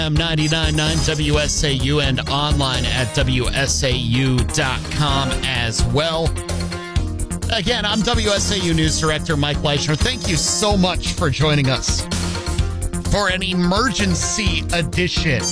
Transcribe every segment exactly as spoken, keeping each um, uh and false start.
ninety-nine point nine W S A U and online at W S A U dot com as well. Again, I'm W S A U News Director Mike Leischner. Thank you so much for joining us for an emergency edition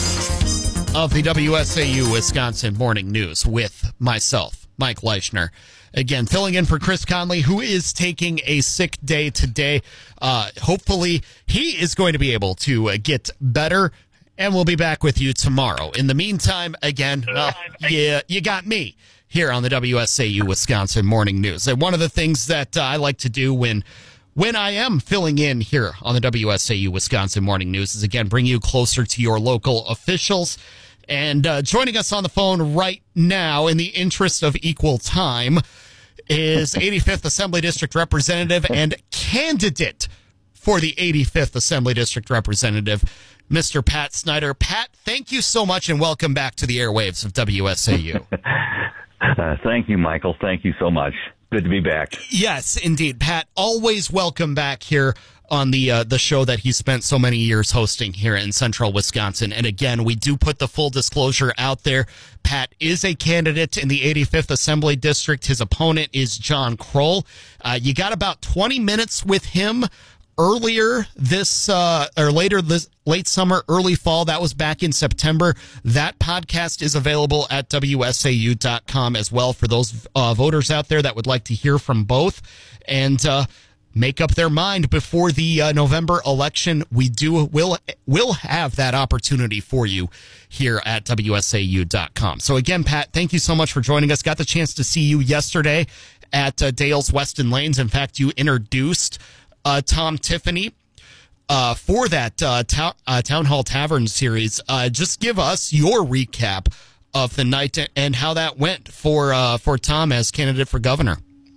of the W S A U Wisconsin Morning News with myself, Mike Leischner. Again, filling in for Chris Conley, who is taking a sick day today. Uh, hopefully, he is going to be able to uh, get better, and we'll be back with you tomorrow. In the meantime, again, well, yeah, you got me here on the W S A U Wisconsin Morning News. And one of the things that uh, I like to do when when I am filling in here on the W S A U Wisconsin Morning News is, again, bring you closer to your local officials. And uh, joining us on the phone right now, in the interest of equal time, is eighty-fifth Assembly District Representative and candidate for the eighty-fifth Assembly District Representative, Mister Pat Snyder. Pat, thank you so much and welcome back to the airwaves of W S A U. uh, thank you, Michael. Thank you so much. Good to be back. Yes, indeed. Pat, always welcome back here on the uh, the show that he spent so many years hosting here in central Wisconsin. And again, we do put the full disclosure out there. Pat is a candidate in the eighty-fifth Assembly District. His opponent is John Kroll. Uh, you got about twenty minutes with him earlier this, uh, or later this late summer, early fall. That was back in September. That podcast is available at W S A U dot com as well for those uh, voters out there that would like to hear from both. And, uh, make up their mind before the uh, November election. We do will will have that opportunity for you here at W S A U dot com. So again, Pat, thank you so much for joining us. Got the chance to see you yesterday at uh, Dale's Weston Lanes. In fact, you introduced uh, Tom Tiffany uh, for that uh, ta- uh, Town Hall Tavern series. Uh, just give us your recap of the night and how that went for uh, for Tom as candidate for governor.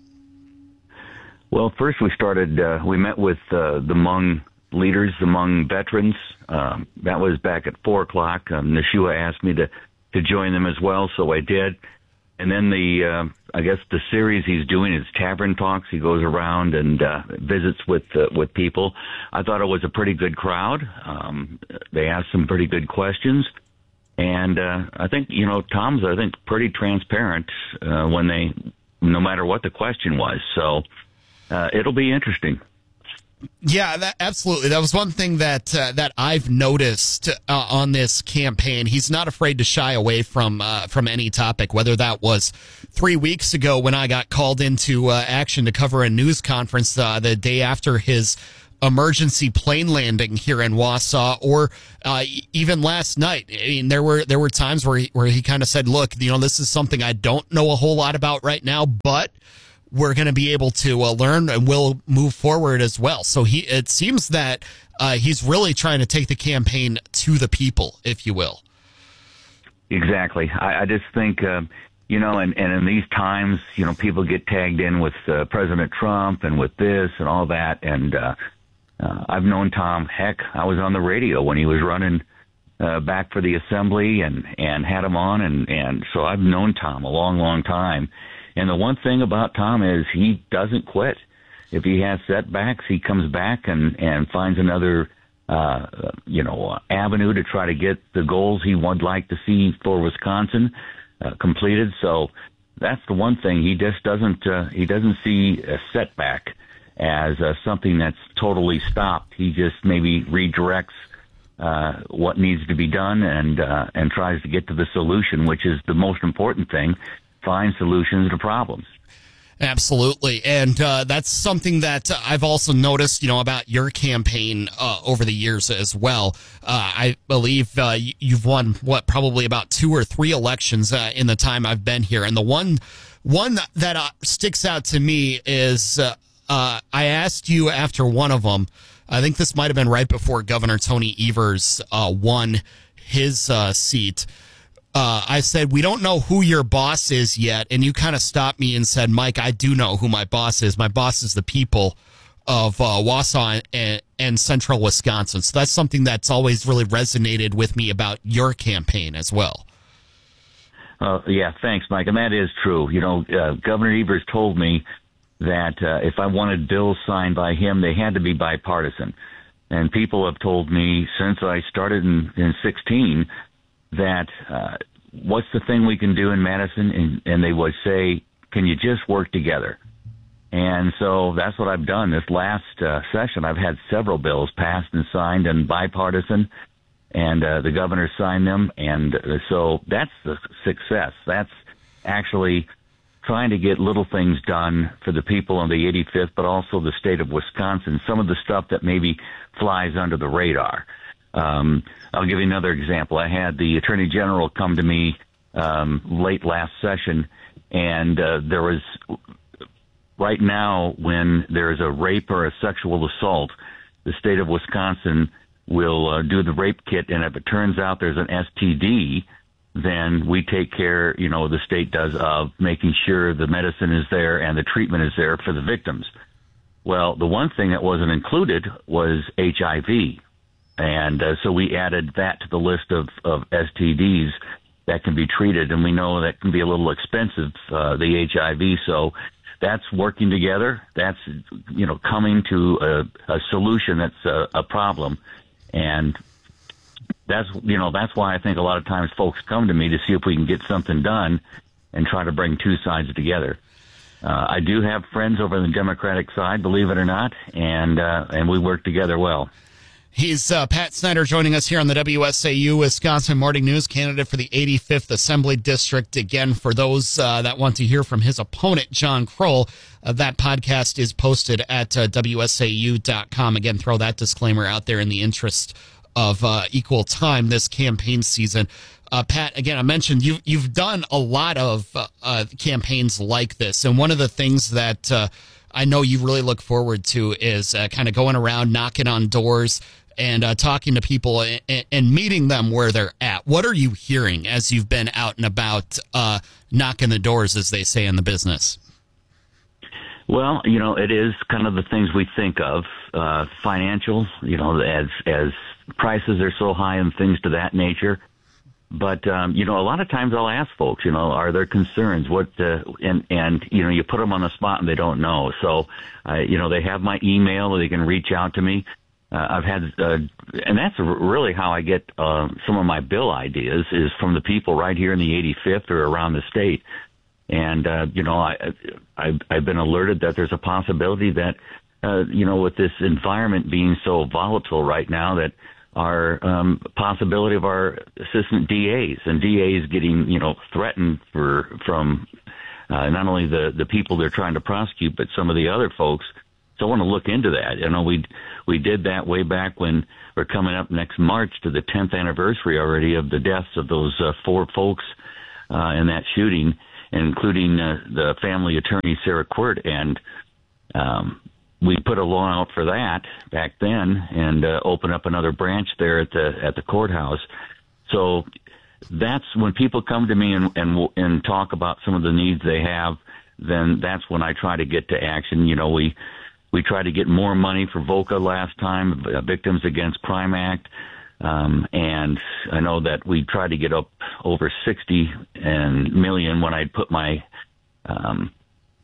Well, first we started, uh, we met with uh, the Hmong leaders, the Hmong veterans. Um, that was back at four o'clock. Um, Nashua asked me to, to join them as well, so I did. And then the, uh, I guess the series he's doing is Tavern Talks. He goes around and uh, visits with uh, with people. I thought it was a pretty good crowd. Um, they asked some pretty good questions. And uh, I think, you know, Tom's, I think, pretty transparent uh, when they, no matter what the question was. So, Uh, it'll be interesting. Yeah, that, absolutely. That was one thing that uh, that I've noticed uh, on this campaign. He's not afraid to shy away from uh, from any topic, whether that was three weeks ago when I got called into uh, action to cover a news conference uh, the day after his emergency plane landing here in Wausau, or uh, even last night. I mean, there were there were times where he, where he kind of said, "Look, you know, this is something I don't know a whole lot about right now, but we're going to be able to uh, learn and we'll move forward as well." So he, it seems that uh, he's really trying to take the campaign to the people, if you will. Exactly. I, I just think, uh, you know, and, and in these times, you know, people get tagged in with uh, President Trump and with this and all that. And uh, uh, I've known Tom. Heck, I was on the radio when he was running uh, back for the assembly and, and had him on. And, and so I've known Tom a long, long time. And the one thing about Tom is he doesn't quit. If he has setbacks, he comes back and, and finds another, uh, you know, avenue to try to get the goals he would like to see for Wisconsin uh, completed. So that's the one thing. He just doesn't, uh, he doesn't see a setback as uh, something that's totally stopped. He just maybe redirects uh, what needs to be done and, uh, and tries to get to the solution, which is the most important thing. Find solutions to problems. Absolutely. And uh, that's something that I've also noticed, you know, about your campaign uh, over the years as well. Uh, I believe uh, you've won, what, probably about two or three elections uh, in the time I've been here. And the one one that uh, sticks out to me is uh, uh, I asked you after one of them, I think this might have been right before Governor Tony Evers uh, won his uh, seat. Uh, I said, we don't know who your boss is yet. And you kind of stopped me and said, Mike, I do know who my boss is. My boss is the people of uh, Wausau and, and central Wisconsin. So that's something that's always really resonated with me about your campaign as well. Uh, yeah, thanks, Mike. And that is true. You know, uh, Governor Evers told me that uh, if I wanted bills signed by him, they had to be bipartisan. And people have told me since I started in, in sixteen that uh, what's the thing we can do in Madison? And, and they would say, can you just work together? And so that's what I've done. This last uh, session, I've had several bills passed and signed and bipartisan, and uh, the governor signed them. And uh, so that's the success. That's actually trying to get little things done for the people in the eighty-fifth, but also the state of Wisconsin, some of the stuff that maybe flies under the radar. Um, I'll give you another example. I had the Attorney General come to me um, late last session, and uh, there was, right now, when there is a rape or a sexual assault, the state of Wisconsin will uh, do the rape kit, and if it turns out there's an S T D, then we take care, you know, the state does, of making sure the medicine is there and the treatment is there for the victims. Well, the one thing that wasn't included was H I V. And uh, so we added that to the list of, of S T Ds that can be treated. And we know that can be a little expensive, uh, the H I V. So that's working together. That's, you know, coming to a, a solution that's a, a problem. And That's, you know, that's why I think a lot of times folks come to me to see if we can get something done and try to bring two sides together. Uh, I do have friends over on the Democratic side, believe it or not, and uh, and we work together well. He's uh, Pat Snyder joining us here on the W S A U Wisconsin Morning News, candidate for the eighty-fifth Assembly District. Again, for those uh, that want to hear from his opponent, John Kroll, uh, that podcast is posted at uh, W S A U dot com. Again, throw that disclaimer out there in the interest of uh, equal time this campaign season. Uh, Pat, again, I mentioned you, you've done a lot of uh, uh, campaigns like this, and one of the things that uh, I know you really look forward to is uh, kind of going around, knocking on doors, and uh, talking to people and, and meeting them where they're at. What are you hearing as you've been out and about uh, knocking the doors, as they say in the business? Well, you know, it is kind of the things we think of, uh, financial, you know, as as prices are so high and things to that nature. But, um, you know, a lot of times I'll ask folks, you know, are there concerns? What, uh, and, and, you know, you put them on the spot and they don't know. So, uh, you know, they have my email or they can reach out to me. Uh, I've had, uh, and that's really how I get, uh, some of my bill ideas is from the people right here in the eighty-fifth or around the state. And, uh, you know, I, I, I've been alerted that there's a possibility that, uh, you know, with this environment being so volatile right now, that our um, possibility of our assistant D As and D As getting, you know, threatened for from uh, not only the, the people they're trying to prosecute, but some of the other folks. So I want to look into that. You know, we we did that way back when we're coming up next March to the tenth anniversary already of the deaths of those uh, four folks uh, in that shooting, including uh, the family attorney, Sarah Quirt. And um, we put a law out for that back then and uh, open up another branch there at the at the courthouse. So that's when people come to me and, and, and talk about some of the needs they have, then that's when I try to get to action. You know, we, we tried to get more money for VOCA last time, Victims Against Crime Act. Um, and I know that we tried to get up over sixty and million when I put my, um,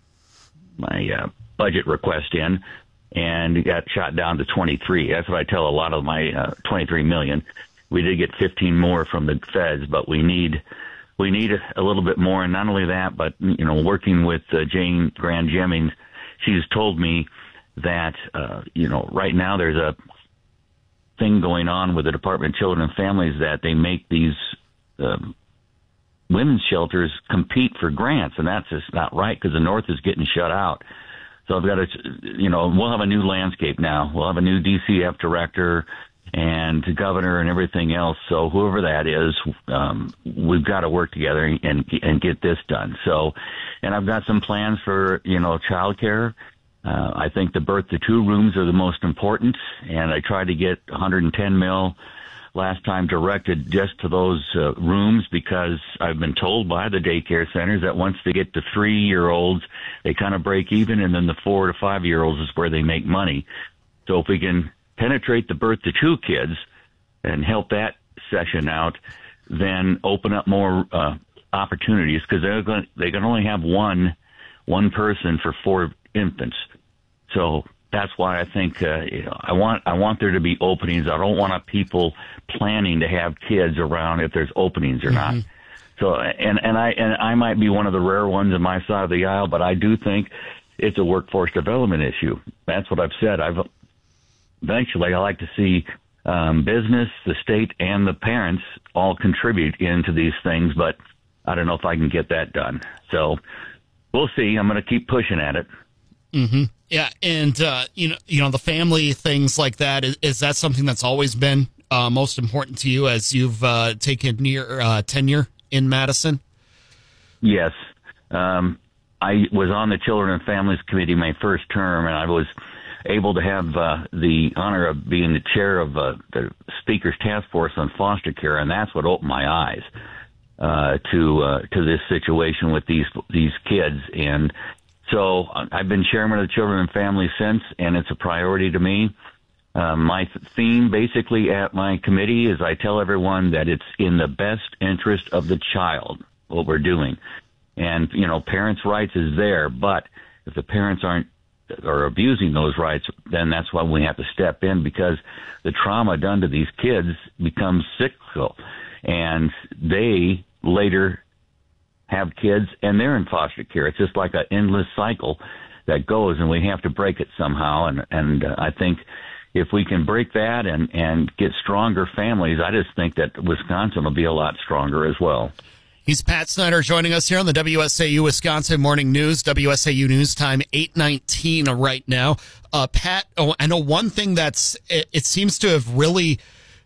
my, uh, budget request in, and got shot down to twenty-three. That's what I tell a lot of my, uh, twenty-three million. We did get fifteen more from the feds, but we need, we need a, a little bit more. And not only that, but, you know, working with uh, Jane Grand Jennings, she's told me that, uh, you know, right now there's a thing going on with the Department of Children and Families that they make these um, women's shelters compete for grants, and that's just not right because the North is getting shut out. So I've got to, you know, we'll have a new landscape now. We'll have a new D C F director and governor and everything else. So whoever that is, um, we've got to work together and and get this done. So, and I've got some plans for, you know, childcare. Uh, I think the birth to two rooms are the most important, and I tried to get one hundred ten mil last time directed just to those uh, rooms because I've been told by the daycare centers that once they get to three-year-olds, they kind of break even, and then the four to five-year-olds is where they make money. So if we can penetrate the birth to two kids and help that session out, then open up more uh, opportunities because they're going they can only have one one person for four infants. So that's why I think uh, you know, I want I want there to be openings. I don't want people planning to have kids around if there's openings or mm-hmm. not. So and and I and I might be one of the rare ones on my side of the aisle, but I do think it's a workforce development issue. That's what I've said. I've eventually I like to see um, business, the state, and the parents all contribute into these things, but I don't know if I can get that done. So we'll see. I'm going to keep pushing at it. Mm-hmm. Yeah, and uh, you know, you know, the family things like that. Is, is that something that's always been uh, most important to you as you've uh, taken your uh, tenure in Madison? Yes, um, I was on the Children and Families Committee my first term, and I was able to have uh, the honor of being the chair of uh, the Speaker's Task Force on Foster Care, and that's what opened my eyes uh, to uh, to this situation with these these kids. And so I've been chairman of the Children and Families since, and it's a priority to me. Uh, my theme basically at my committee is I tell everyone that it's in the best interest of the child, what we're doing. And, you know, parents' rights is there, but if the parents aren't are abusing those rights, then that's why we have to step in, because the trauma done to these kids becomes cyclical. And they later have kids, and they're in foster care. It's just like an endless cycle that goes, and we have to break it somehow. And and uh, I think if we can break that and and get stronger families, I just think that Wisconsin will be a lot stronger as well. He's Pat Snyder joining us here on the W S A U Wisconsin Morning News, W S A U News Time, eight nineteen right now. Uh, Pat, oh, I know one thing that's, it, it seems to have really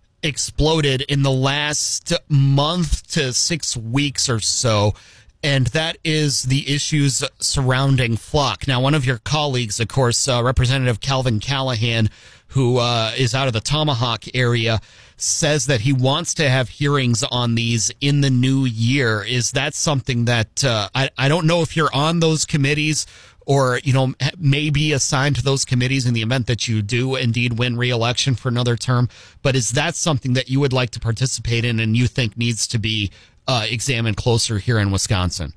exploded in the last month to six weeks or so, and that is the issues surrounding Flock. Now, one of your colleagues, of course, uh, Representative Calvin Callahan, who uh, is out of the Tomahawk area, says that he wants to have hearings on these in the new year. Is that something that uh, I, I don't know if you're on those committees or, you know, may be assigned to those committees in the event that you do indeed win re-election for another term, but is that something that you would like to participate in and you think needs to be uh, examined closer here in Wisconsin?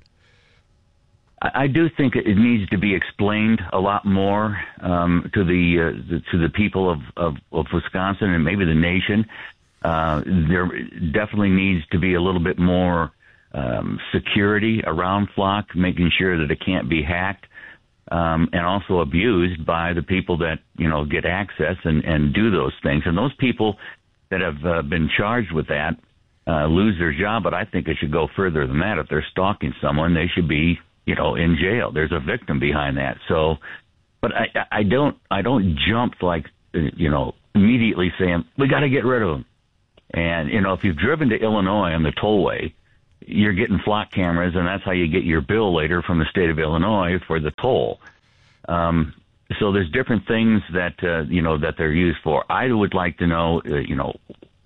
I do think it needs to be explained a lot more um, to the, uh, the to the people of, of, of Wisconsin and maybe the nation. Uh, there definitely needs to be a little bit more um, security around Flock, making sure that it can't be hacked um, and also abused by the people that, you know, get access and, and do those things. And those people that have uh, been charged with that uh, lose their job, but I think it should go further than that. If they're stalking someone, they should be, you know, in jail. There's a victim behind that. So, but I, I don't, I don't jump like, you know, immediately saying we got to get rid of them. And you know, if you've driven to Illinois on the tollway, you're getting Flock cameras, and that's how you get your bill later from the state of Illinois for the toll. Um, so there's different things that uh, you know that they're used for. I would like to know, uh, you know,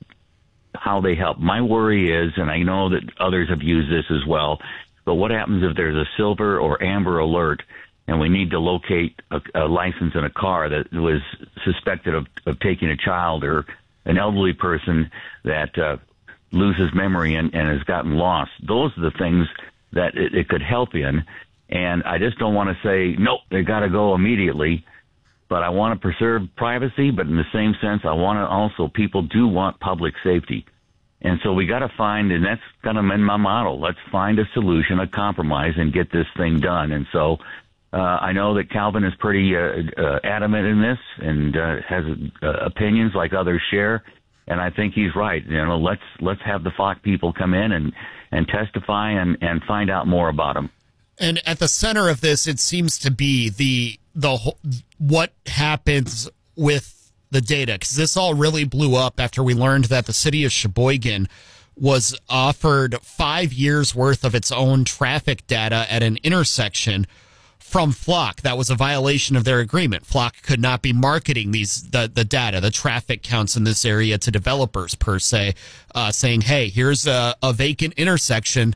how they help. My worry is, and I know that others have used this as well, but what happens if there's a silver or amber alert and we need to locate a, a license in a car that was suspected of, of taking a child or an elderly person that uh, loses memory and, and has gotten lost? Those are the things that it, it could help in. And I just don't want to say, nope, they got to go immediately. But I want to preserve privacy, but in the same sense, I want to also, people do want public safety. And so we got to find, and that's kind of in my model, let's find a solution, a compromise, and get this thing done. And so uh, I know that Calvin is pretty uh, uh, adamant in this and uh, has uh, opinions like others share. And I think he's right. You know, let's let's have the Flock people come in and, and testify and, and find out more about them. And at the center of this, it seems to be the the what happens with the data, because this all really blew up after we learned that the city of Sheboygan was offered five years worth of its own traffic data at an intersection from Flock. That was a violation of their agreement. Flock could not be marketing these the, the data, the traffic counts in this area to developers per se, uh, saying, hey, here's a, a vacant intersection.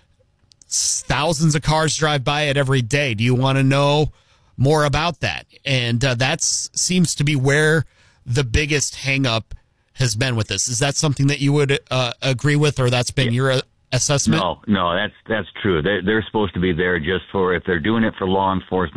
Thousands of cars drive by it every day. Do you want to know more about that? And uh, that seems to be where the biggest hang-up has been with this. Is that something that you would uh, agree with, or that's been your assessment? No, no, that's that's true. They're, they're supposed to be there just for, if they're doing it for law enforcement,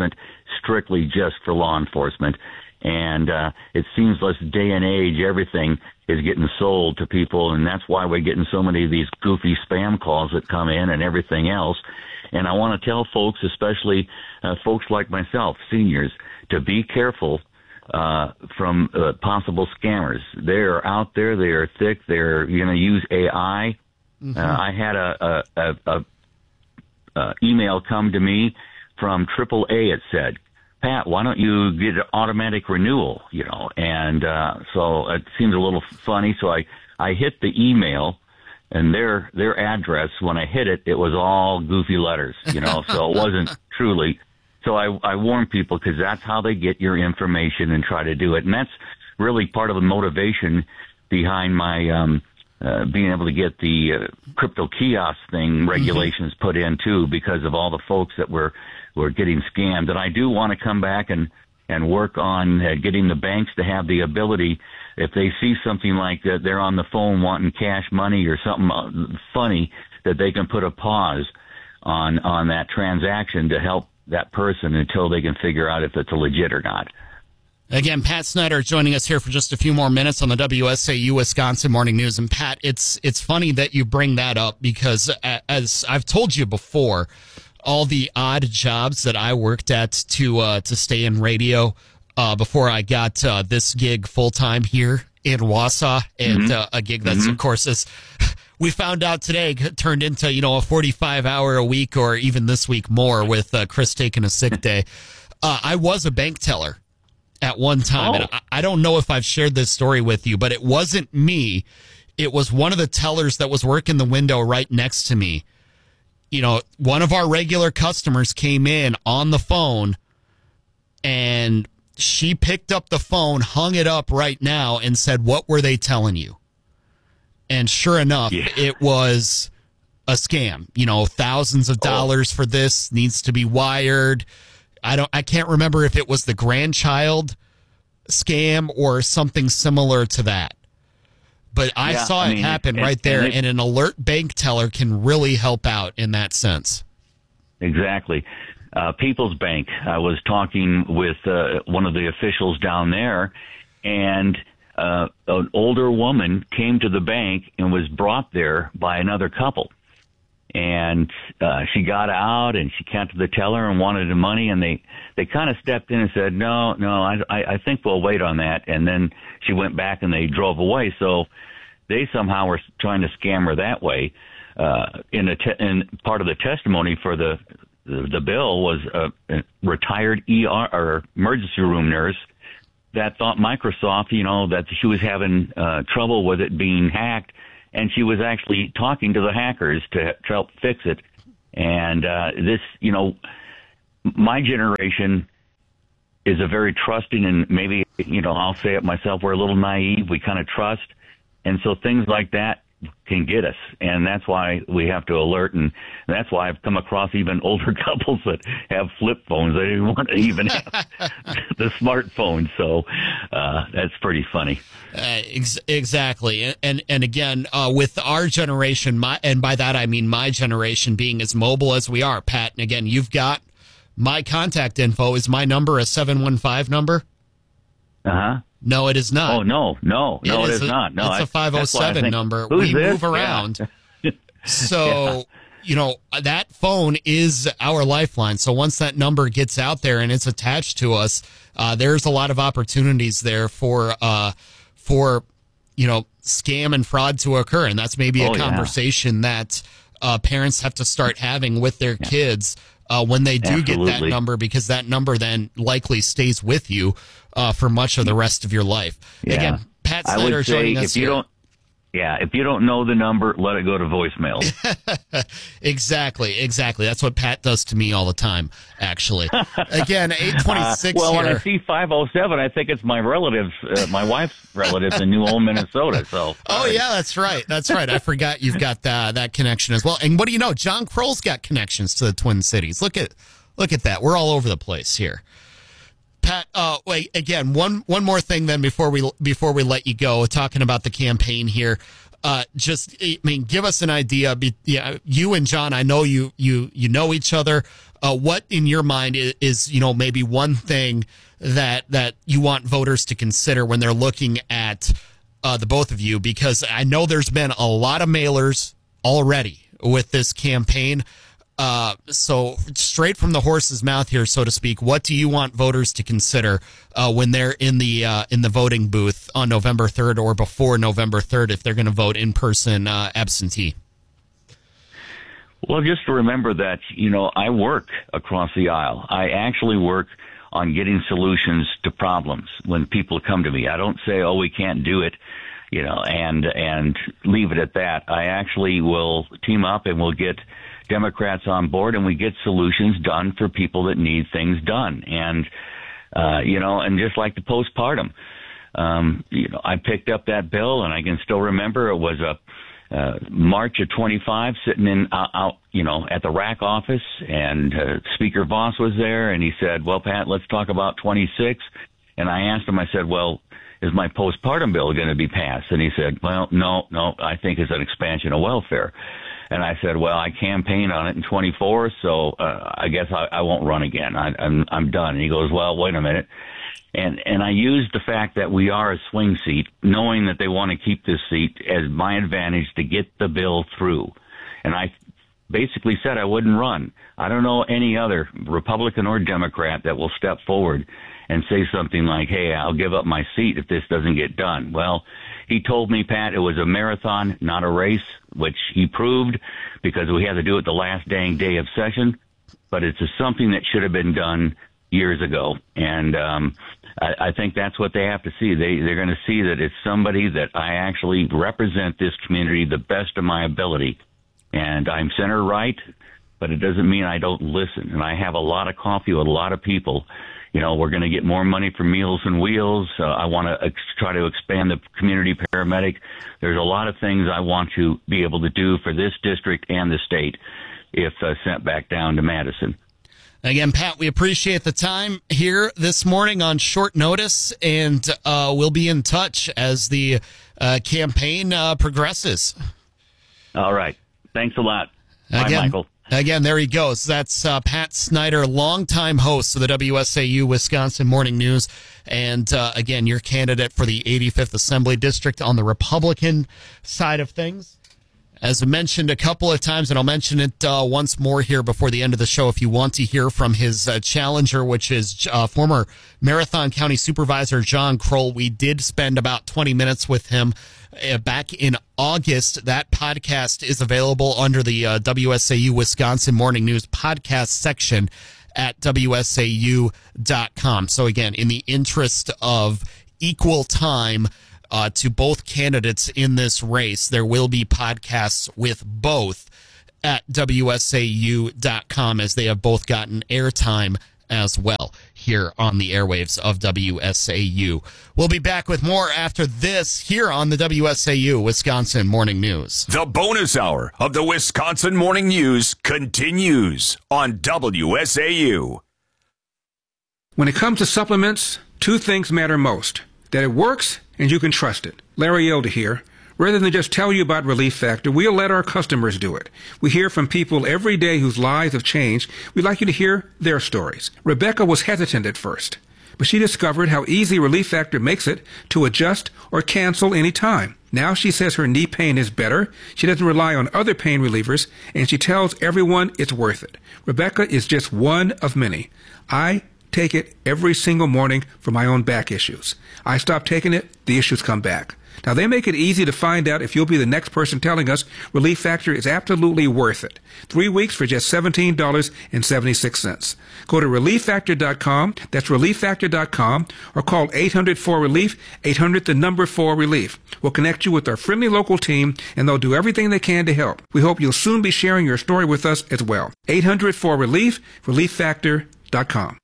strictly just for law enforcement. And uh, it seems this day and age, everything is getting sold to people, and that's why we're getting so many of these goofy spam calls that come in and everything else. And I want to tell folks, especially uh, folks like myself, seniors, to be careful uh, from uh, possible scammers. They're out there. They are thick. They're going to use A I. Mm-hmm. Uh, I had a, a, a, a, a email come to me from triple A. It said, Pat, why don't you get an automatic renewal, you know? And uh, so it seems a little funny. So I, I hit the email, and their their address, when I hit it, it was all goofy letters, you know, so it wasn't truly. So I, I warn people, because that's how they get your information and try to do it. And that's really part of the motivation behind my um, uh, being able to get the uh, crypto kiosk thing regulations mm-hmm. put in, too, because of all the folks that were were getting scammed. And I do want to come back and, and work on uh, getting the banks to have the ability, if they see something like that, they're on the phone wanting cash money or something uh, funny, that they can put a pause on, on that transaction to help that person until they can figure out if it's legit or not. Again, Pat Snyder joining us here for just a few more minutes on the W S A U Wisconsin Morning News. And Pat, it's it's funny that you bring that up, because as I've told you before, all the odd jobs that I worked at to uh, to stay in radio uh, before I got uh, this gig full time here in Wausau, and mm-hmm. uh, a gig that's mm-hmm. of course is we found out today turned into you know a forty-five hour a week, or even this week more, with uh, Chris taking a sick day. Uh, I was a bank teller at one time, oh. and I, I don't know if I've shared this story with you, but it wasn't me. It was one of the tellers that was working the window right next to me. You know, one of our regular customers came in on the phone, and she picked up the phone, hung it up right now, and said, "What were they telling you?" And sure enough, yeah. it was a scam. You know, thousands of dollars oh. for this needs to be wired. I don't. I can't remember if it was the grandchild scam or something similar to that. But I yeah, saw I mean, it happen it, right there, and, it, and an alert bank teller can really help out in that sense. Exactly. Uh, People's Bank, I was talking with uh, one of the officials down there, and uh, an older woman came to the bank and was brought there by another couple. And uh, she got out, and she came to the teller and wanted the money, and they, they kind of stepped in and said, no, no, I, I think we'll wait on that. And then she went back, and they drove away. So they somehow were trying to scam her that way. Uh, in, a te- in part of the testimony for the the, the bill was a, a retired E R or emergency room nurse that thought Microsoft, you know, that she was having uh, trouble with it being hacked, and she was actually talking to the hackers to, to help fix it. And uh, this, you know, my generation is a very trusting, and maybe, you know, I'll say it myself, we're a little naive. We kind of trust. And so things like that can get us. And that's why we have to alert. And that's why I've come across even older couples that have flip phones. They don't want to even have the smartphone. So uh, that's pretty funny. Uh, ex- exactly. And, and again, uh, with our generation, my, and by that I mean my generation being as mobile as we are, Pat, and again, you've got my contact info. Is my number a seven one five number? Uh-huh. No, it is not. Oh, no, no, no, it, it is, is a, not. No, it's a five oh seven think, number. We this? move around. Yeah. So, yeah. you know, that phone is our lifeline. So once that number gets out there and it's attached to us, uh, there's a lot of opportunities there for, uh, for, you know, scam and fraud to occur. And that's maybe a oh, conversation yeah. that uh, parents have to start having with their yeah. kids uh, when they do Absolutely. get that number, because that number then likely stays with you uh, for much of the rest of your life. Yeah. Again, Pat Snyder I would say joining us if you here. Don't, yeah, if you don't know the number, let it go to voicemail. Exactly, exactly. That's what Pat does to me all the time, actually. Again, eight twenty-six uh, well, here. when I see five oh seven, I think it's my relatives, uh, my wife's relatives in New Ulm, Minnesota. So. Oh, right. yeah, that's right. That's right. I forgot you've got that, that connection as well. And what do you know? John Kroll's got connections to the Twin Cities. Look at, look at that. We're all over the place here. Pat, uh, wait, again, one one more thing then before we before we let you go, talking about the campaign here. Uh, just, I mean, give us an idea. Be, yeah, you and John, I know you you you know each other. Uh, what in your mind is, is, you know, maybe one thing that that you want voters to consider when they're looking at uh, the both of you? Because I know there's been a lot of mailers already with this campaign. Uh, so straight from the horse's mouth here, so to speak, what do you want voters to consider uh, when they're in the uh, in the voting booth on November third or before November third if they're going to vote in person uh, absentee? Well, just to remember that, you know, I work across the aisle. I actually work on getting solutions to problems when people come to me. I don't say, oh, we can't do it, you know, and and leave it at that. I actually will team up and we'll get Democrats on board, and we get solutions done for people that need things done. And, uh, you know, and just like the postpartum, um, you know, I picked up that bill, and I can still remember it was a uh, March of twenty-five sitting in out, out, you know, at the R A C office, and uh, Speaker Voss was there, and he said, well, Pat, let's talk about twenty-six. And I asked him, I said, well, is my postpartum bill going to be passed? And he said, well, no, no, I think it's an expansion of welfare. And I said, well, I campaigned on it in twenty-four, so uh, I guess I, I won't run again. I, I'm I'm done. And he goes, well, wait a minute. And and I used the fact that we are a swing seat, knowing that they want to keep this seat, as my advantage to get the bill through. And I basically said I wouldn't run. I don't know any other Republican or Democrat that will step forward and say something like, hey, I'll give up my seat if this doesn't get done. Well, he told me, Pat, it was a marathon, not a race, which he proved because we had to do it the last dang day of session. But it's a, something that should have been done years ago. And um, I, I think that's what they have to see. They, they're going to see that it's somebody that I actually represent this community the best of my ability. And I'm center right, but it doesn't mean I don't listen. And I have a lot of coffee with a lot of people. You know, we're going to get more money for Meals and Wheels. Uh, I want to ex- try to expand the community paramedic. There's a lot of things I want to be able to do for this district and the state if uh, sent back down to Madison. Again, Pat, we appreciate the time here this morning on short notice, and uh, we'll be in touch as the uh, campaign uh, progresses. All right. Thanks a lot. Bye, Again, Michael. Again, there he goes. That's uh, Pat Snyder, longtime host of the W S A U Wisconsin Morning News. And uh, again, your candidate for the eighty-fifth Assembly District on the Republican side of things. As I mentioned a couple of times, and I'll mention it uh, once more here before the end of the show, if you want to hear from his uh, challenger, which is uh, former Marathon County Supervisor John Kroll. We did spend about twenty minutes with him uh, back in August. That podcast is available under the uh, W S A U Wisconsin Morning News podcast section at W S A U dot com. So again, in the interest of equal time Uh, to both candidates in this race, there will be podcasts with both at W S A U dot com, as they have both gotten airtime as well here on the airwaves of W S A U. We'll be back with more after this here on the W S A U Wisconsin Morning News. The bonus hour of the Wisconsin Morning News continues on W S A U. When it comes to supplements, two things matter most: that it works and you can trust it. Larry Elder here. Rather than just tell you about Relief Factor, we'll let our customers do it. We hear from people every day whose lives have changed. We'd like you to hear their stories. Rebecca was hesitant at first, but she discovered how easy Relief Factor makes it to adjust or cancel any time. Now she says her knee pain is better, she doesn't rely on other pain relievers, and she tells everyone it's worth it. Rebecca is just one of many. I take it every single morning for my own back issues. I stop taking it, the issues come back. Now, they make it easy to find out if you'll be the next person telling us Relief Factor is absolutely worth it. Three weeks for just seventeen dollars and seventy-six cents. Go to relief factor dot com, that's relief factor dot com, or call eight hundred four relief, eight hundred the number four relief. We'll connect you with our friendly local team, and they'll do everything they can to help. We hope you'll soon be sharing your story with us as well. eight hundred four relief, relief factor dot com.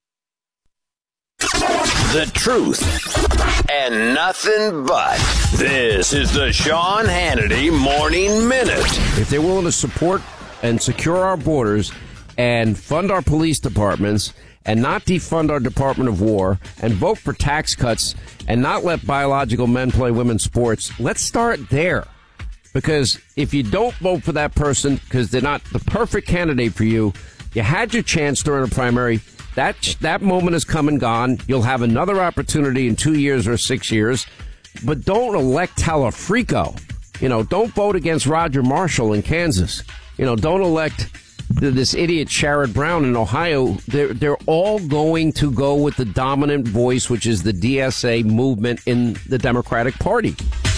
The truth and nothing but. This is the Sean Hannity Morning Minute. If they're willing to support and secure our borders and fund our police departments and not defund our Department of War and vote for tax cuts and not let biological men play women's sports, let's start there. Because if you don't vote for that person because they're not the perfect candidate for you, you had your chance during a primary. That that moment is come and gone. You'll have another opportunity in two years or six years. But don't elect Talafrico. You know, don't vote against Roger Marshall in Kansas. You know, don't elect this idiot Sherrod Brown in Ohio. They're, they're all going to go with the dominant voice, which is the D S A movement in the Democratic Party.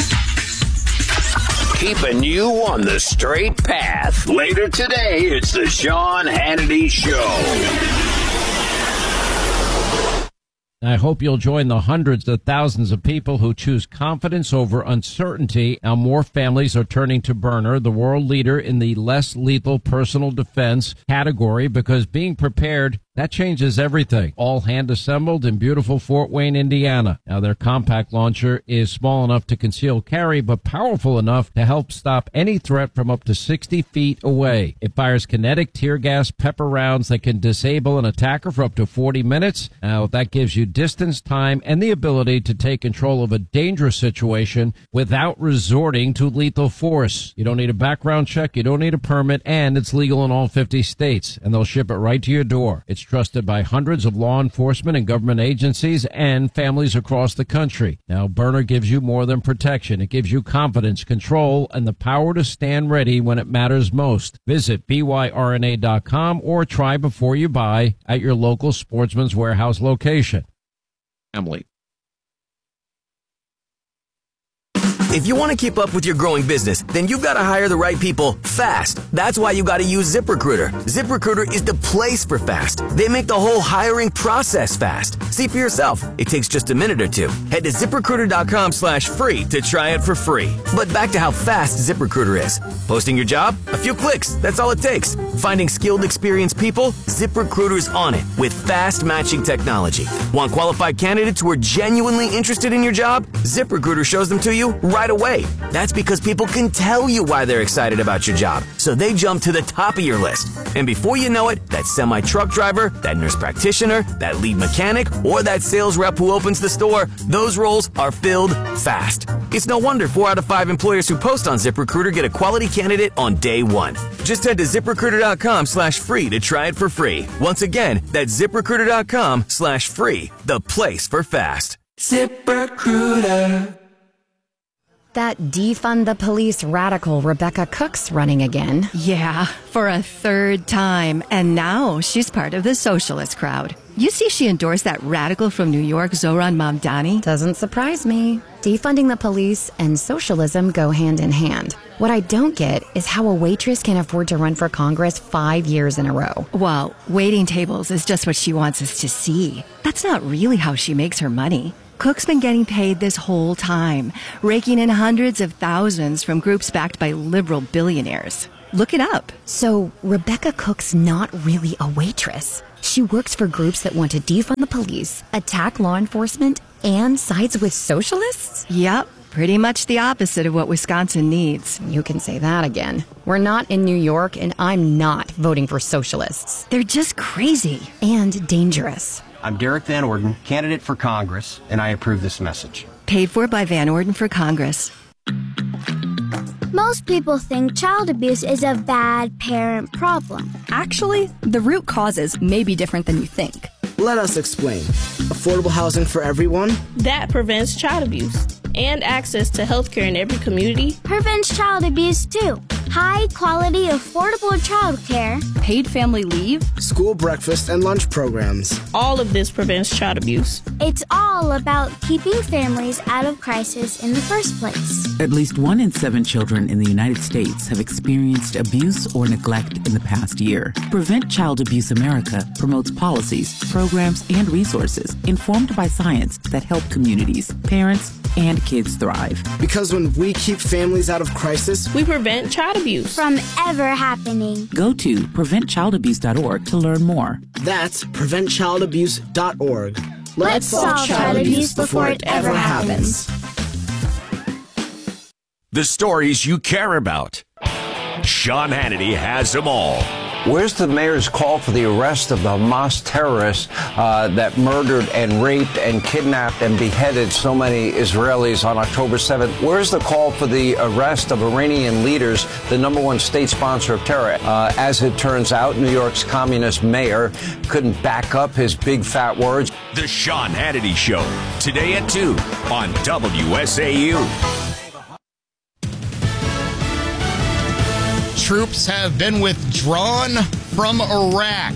Keeping you on the straight path. Later today, it's the Sean Hannity Show. I hope you'll join the hundreds of thousands of people who choose confidence over uncertainty. Now more families are turning to Byrna, the world leader in the less lethal personal defense category, because being prepared, that changes everything. All hand assembled in beautiful Fort Wayne, Indiana. Now their compact launcher is small enough to conceal carry, but powerful enough to help stop any threat from up to sixty feet away. It fires kinetic tear gas pepper rounds that can disable an attacker for up to forty minutes. Now that gives you distance, time, and the ability to take control of a dangerous situation without resorting to lethal force. You don't need a background check, you don't need a permit, and it's legal in all fifty states, and they'll ship it right to your door. It's trusted by hundreds of law enforcement and government agencies and families across the country. Now, Byrna gives you more than protection. It gives you confidence, control, and the power to stand ready when it matters most. Visit B Y R N A dot com or try before you buy at your local Sportsman's Warehouse location. Family. If you want to keep up with your growing business, then you've got to hire the right people fast. That's why you got to use ZipRecruiter. ZipRecruiter is the place for fast. They make the whole hiring process fast. See for yourself. It takes just a minute or two. Head to ZipRecruiter.com slash free to try it for free. But back to how fast ZipRecruiter is. Posting your job? A few clicks. That's all it takes. Finding skilled, experienced people? ZipRecruiter's on it with fast matching technology. Want qualified candidates who are genuinely interested in your job? ZipRecruiter shows them to you right away. That's because people can tell you why they're excited about your job, so they jump to the top of your list. And before you know it, that semi-truck driver, that nurse practitioner, that lead mechanic, or that sales rep who opens the store, those roles are filled fast. It's no wonder four out of five employers who post on ZipRecruiter get a quality candidate on day one. Just head to ZipRecruiter.com slash free to try it for free. Once again, that's ZipRecruiter.com slash free, the place for fast. ZipRecruiter. That defund the police radical Rebecca Cook's running again. Yeah, for a third time. And now she's part of the socialist crowd. You see she endorsed that radical from New York, Zoran Mamdani? Doesn't surprise me. Defunding the police and socialism go hand in hand. What I don't get is how a waitress can afford to run for Congress five years in a row. Well, waiting tables is just what she wants us to see. That's not really how she makes her money. Cook's been getting paid this whole time, raking in hundreds of thousands from groups backed by liberal billionaires. Look it up. So Rebecca Cook's not really a waitress. She works for groups that want to defund the police, attack law enforcement, and sides with socialists? Yep, pretty much the opposite of what Wisconsin needs. You can say that again. We're not in New York, and I'm not voting for socialists. They're just crazy. And dangerous. I'm Derek Van Orden, candidate for Congress, and I approve this message. Paid for by Van Orden for Congress. Most people think child abuse is a bad parent problem. Actually, the root causes may be different than you think. Let us explain. Affordable housing for everyone? That prevents child abuse. And access to health care in every community. Prevents child abuse, too. High quality, affordable child care. Paid family leave. School breakfast and lunch programs. All of this prevents child abuse. It's all about keeping families out of crisis in the first place. At least one in seven children in the United States have experienced abuse or neglect in the past year. Prevent Child Abuse America promotes policies, programs, and resources informed by science that help communities, parents, and kids thrive. Because when we keep families out of crisis, we prevent child abuse from ever happening. Go to prevent child abuse dot org to learn more. That's prevent child abuse dot org. Let's, Let's solve child abuse before it ever happens. The stories you care about. Sean Hannity has them all. Where's the mayor's call for the arrest of the Hamas terrorists uh, that murdered and raped and kidnapped and beheaded so many Israelis on October seventh? Where's the call for the arrest of Iranian leaders, the number one state sponsor of terror? Uh, as it turns out, New York's communist mayor couldn't back up his big fat words. The Sean Hannity Show, today at two on W S A U. Troops have been withdrawn from Iraq.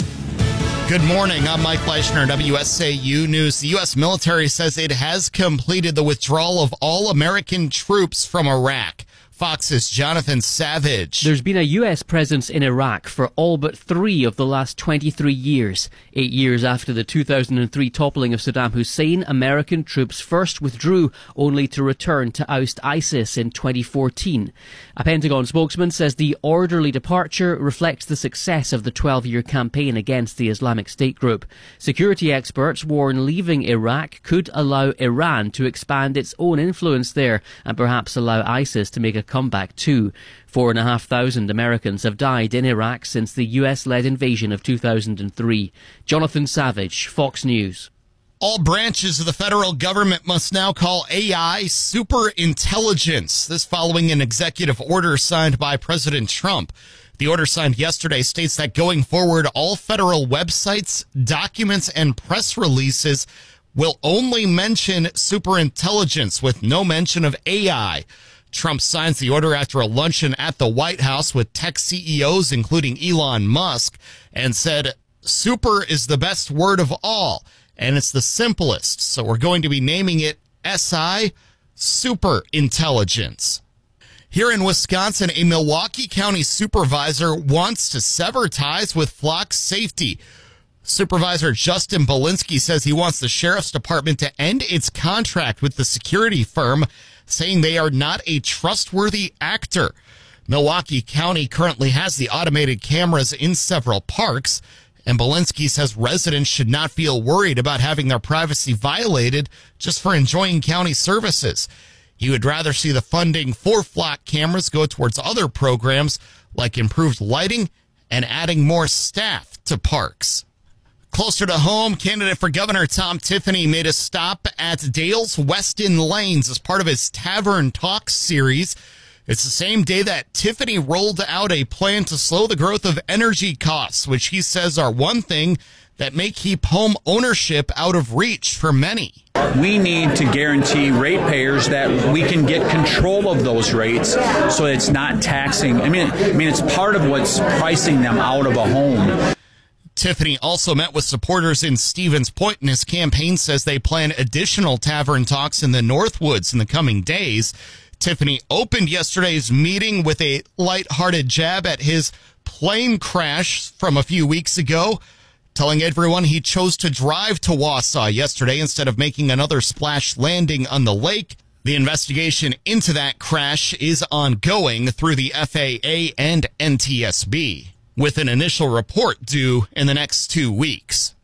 Good morning. I'm Mike Leischner, W S A U News. The U S military says it has completed the withdrawal of all American troops from Iraq. Fox's Jonathan Savage. There's been a U S presence in Iraq for all but three of the last twenty-three years. Eight years after the two thousand three toppling of Saddam Hussein, American troops first withdrew, only to return to oust ISIS in twenty fourteen. A Pentagon spokesman says the orderly departure reflects the success of the twelve-year campaign against the Islamic State group. Security experts warn leaving Iraq could allow Iran to expand its own influence there and perhaps allow ISIS to make a comeback too. Four and a half thousand Americans have died in Iraq since the U S-led invasion of two thousand three. Jonathan Savage, Fox News. All branches of the federal government must now call A I super intelligence. This following an executive order signed by President Trump. The order signed yesterday states that going forward, all federal websites, documents, and press releases will only mention superintelligence with no mention of A I. Trump signs the order after a luncheon at the White House with tech C E Os, including Elon Musk, and said, super is the best word of all, and it's the simplest, so we're going to be naming it S I, Super Intelligence. Here in Wisconsin, a Milwaukee County supervisor wants to sever ties with Flock Safety. Supervisor Justin Belinsky says he wants the sheriff's department to end its contract with the security firm, saying they are not a trustworthy actor. Milwaukee County currently has the automated cameras in several parks, and Belinsky says residents should not feel worried about having their privacy violated just for enjoying county services. He would rather see the funding for Flock cameras go towards other programs like improved lighting and adding more staff to parks. Closer to home, candidate for governor Tom Tiffany made a stop at Dale's Weston Lanes as part of his Tavern Talks series. It's the same day that Tiffany rolled out a plan to slow the growth of energy costs, which he says are one thing that may keep home ownership out of reach for many. We need to guarantee ratepayers that we can get control of those rates so it's not taxing. I mean, I mean, it's part of what's pricing them out of a home. Tiffany also met with supporters in Stevens Point, and his campaign says they plan additional tavern talks in the Northwoods in the coming days. Tiffany opened yesterday's meeting with a lighthearted jab at his plane crash from a few weeks ago, telling everyone he chose to drive to Wausau yesterday instead of making another splash landing on the lake. The investigation into that crash is ongoing through the F A A and N T S B, with an initial report due in the next two weeks.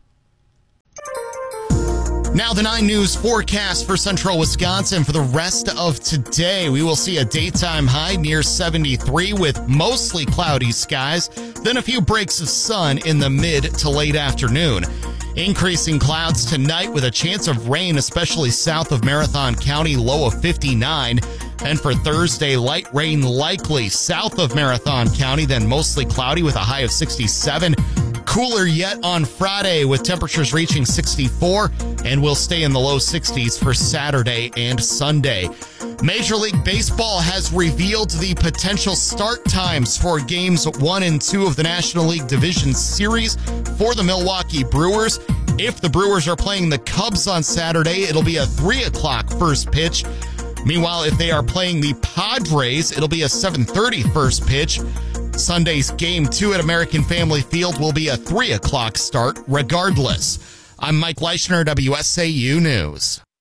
Now the nine News forecast for central Wisconsin for the rest of today. We will see a daytime high near seventy-three with mostly cloudy skies, then a few breaks of sun in the mid to late afternoon. Increasing clouds tonight with a chance of rain, especially south of Marathon County, low of fifty-nine. And for Thursday, light rain likely south of Marathon County, then mostly cloudy with a high of sixty-seven. Cooler yet on Friday with temperatures reaching sixty-four, and will stay in the low sixties for Saturday and Sunday. Major League Baseball has revealed the potential start times for games one and two of the National League Division Series for the Milwaukee Brewers. If the Brewers are playing the Cubs on Saturday, it'll be a three o'clock first pitch. Meanwhile, if they are playing the Padres, it'll be a seven thirty first pitch. Sunday's game two at American Family Field will be a three o'clock start regardless. I'm Mike Leischner, W S A U News.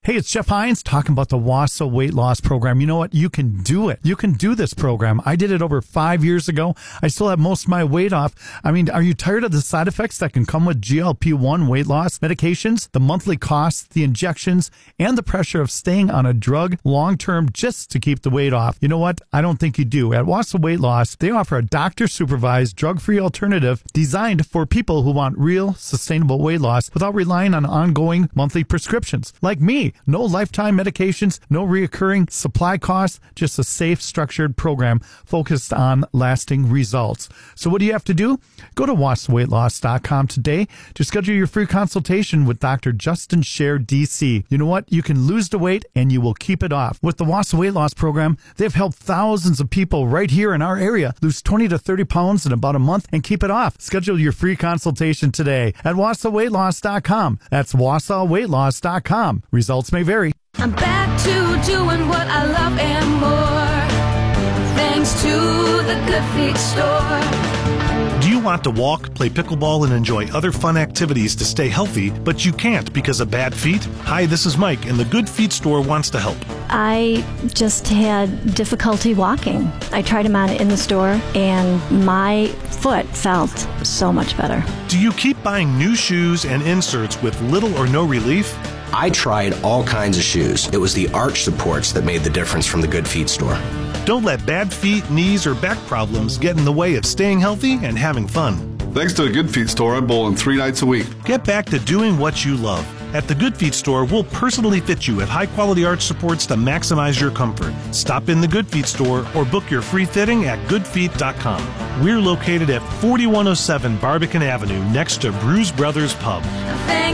Hey, it's Jeff Hines talking about the Wausau weight loss program. You know what? You can do it. You can do this program. I did it over five years ago. I still have most of my weight off. I mean, are you tired of the side effects that can come with G L P one weight loss medications, the monthly costs, the injections, and the pressure of staying on a drug long-term just to keep the weight off? You know what? I don't think you do. At Wausau Weight Loss, they offer a doctor-supervised, drug-free alternative designed for people who want real, sustainable weight loss without relying on ongoing monthly prescriptions. Like me, no lifetime medications, no reoccurring supply costs, just a safe, structured program focused on lasting results. So what do you have to do? Go to wausau weight loss dot com today to schedule your free consultation with Doctor Justin Scher, D C. You know what? You can lose the weight and you will keep it off. With the Wausau Weight Loss Program, they've helped thousands of people right here in our area lose twenty to thirty pounds in about a month and keep it off. Schedule your free consultation today at wausau weight loss dot com. That's wausau weight loss dot com. Results may vary. I'm back to doing what I love and more, thanks to the Good Feet Store. Do you want to walk, play pickleball, and enjoy other fun activities to stay healthy, but you can't because of bad feet? Hi, this is Mike, and the Good Feet Store wants to help. I just had difficulty walking. I tried them on in the store, and my foot felt so much better. Do you keep buying new shoes and inserts with little or no relief? I tried all kinds of shoes. It was the arch supports that made the difference from the Good Feet Store. Don't let bad feet, knees, or back problems get in the way of staying healthy and having fun. Thanks to the Good Feet Store, I'm bowling three nights a week. Get back to doing what you love. At the Good Feet Store, we'll personally fit you at high-quality arch supports to maximize your comfort. Stop in the Good Feet Store or book your free fitting at good feet dot com. We're located at forty-one oh seven Barbican Avenue next to Brews Brothers Pub.